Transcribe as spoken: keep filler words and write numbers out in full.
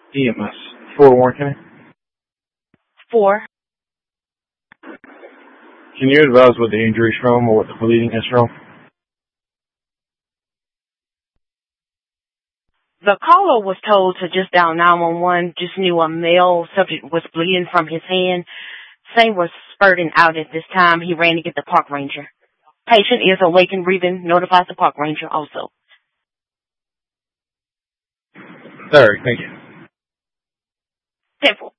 E M S. four Warren County. Four. Can you advise what the injury is from or what the bleeding is from? The caller was told to just dial nine one one, just knew a male subject was bleeding from his hand. Same was spurting out at this time. He ran to get the park ranger. Patient is awake and breathing. Notifies the park ranger also. All right, thank you. Temple.